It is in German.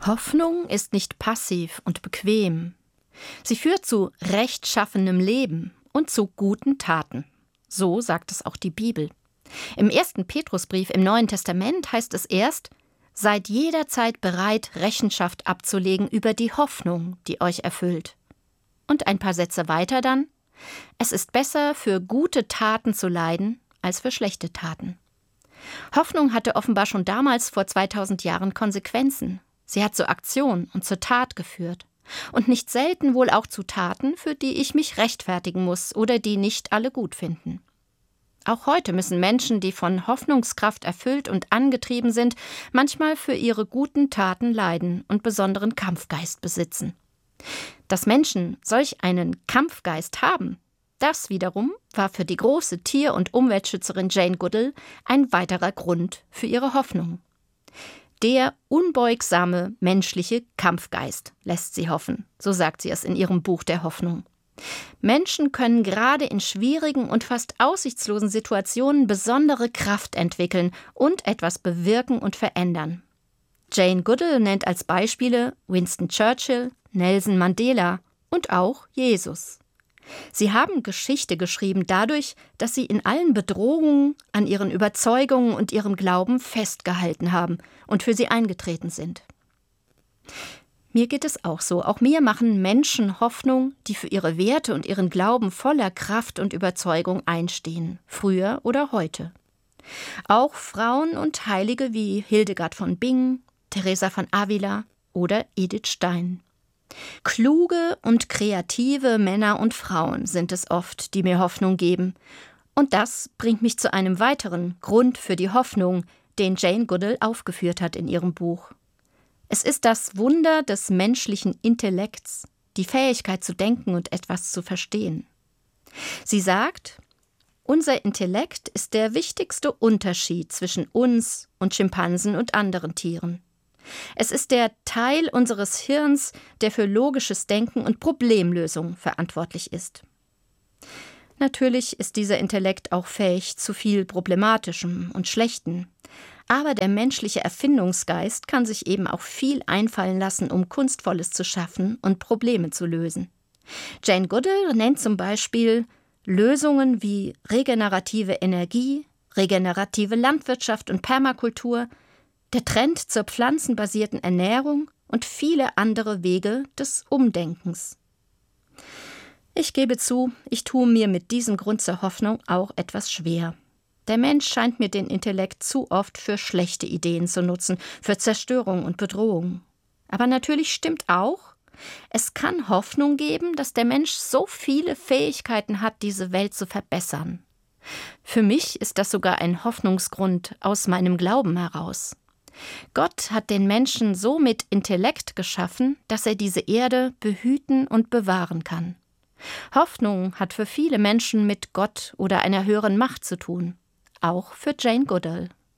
Hoffnung ist nicht passiv und bequem. Sie führt zu rechtschaffenem Leben und zu guten Taten. So sagt es auch die Bibel. Im 1. Petrusbrief im Neuen Testament heißt es erst: Seid jederzeit bereit, Rechenschaft abzulegen über die Hoffnung, die euch erfüllt. Und ein paar Sätze weiter dann: Es ist besser, für gute Taten zu leiden, als für schlechte Taten. Hoffnung hatte offenbar schon damals vor 2000 Jahren Konsequenzen. Sie hat zur Aktion und zur Tat geführt. Und nicht selten wohl auch zu Taten, für die ich mich rechtfertigen muss oder die nicht alle gut finden. Auch heute müssen Menschen, die von Hoffnungskraft erfüllt und angetrieben sind, manchmal für ihre guten Taten leiden und besonderen Kampfgeist besitzen. Dass Menschen solch einen Kampfgeist haben, das wiederum war für die große Tier- und Umweltschützerin Jane Goodall ein weiterer Grund für ihre Hoffnung. Der unbeugsame menschliche Kampfgeist lässt sie hoffen, so sagt sie es in ihrem Buch der Hoffnung. Menschen können gerade in schwierigen und fast aussichtslosen Situationen besondere Kraft entwickeln und etwas bewirken und verändern. Jane Goodall nennt als Beispiele Winston Churchill, Nelson Mandela und auch Jesus. Sie haben Geschichte geschrieben dadurch, dass sie in allen Bedrohungen an ihren Überzeugungen und ihrem Glauben festgehalten haben und für sie eingetreten sind. Mir geht es auch so. Auch mir machen Menschen Hoffnung, die für ihre Werte und ihren Glauben voller Kraft und Überzeugung einstehen, früher oder heute. Auch Frauen und Heilige wie Hildegard von Bingen, Teresa von Avila oder Edith Stein. Kluge und kreative Männer und Frauen sind es oft, die mir Hoffnung geben. Und das bringt mich zu einem weiteren Grund für die Hoffnung, den Jane Goodall aufgeführt hat in ihrem Buch. Es ist das Wunder des menschlichen Intellekts, die Fähigkeit zu denken und etwas zu verstehen. Sie sagt, unser Intellekt ist der wichtigste Unterschied zwischen uns und Schimpansen und anderen Tieren. Es ist der Teil unseres Hirns, der für logisches Denken und Problemlösung verantwortlich ist. Natürlich ist dieser Intellekt auch fähig zu viel Problematischem und Schlechtem. Aber der menschliche Erfindungsgeist kann sich eben auch viel einfallen lassen, um Kunstvolles zu schaffen und Probleme zu lösen. Jane Goodall nennt zum Beispiel Lösungen wie regenerative Energie, regenerative Landwirtschaft und Permakultur, der Trend zur pflanzenbasierten Ernährung und viele andere Wege des Umdenkens. Ich gebe zu, ich tue mir mit diesem Grund zur Hoffnung auch etwas schwer. Der Mensch scheint mir den Intellekt zu oft für schlechte Ideen zu nutzen, für Zerstörung und Bedrohung. Aber natürlich stimmt auch, es kann Hoffnung geben, dass der Mensch so viele Fähigkeiten hat, diese Welt zu verbessern. Für mich ist das sogar ein Hoffnungsgrund aus meinem Glauben heraus. Gott hat den Menschen so mit Intellekt geschaffen, dass er diese Erde behüten und bewahren kann. Hoffnung hat für viele Menschen mit Gott oder einer höheren Macht zu tun, auch für Jane Goodall.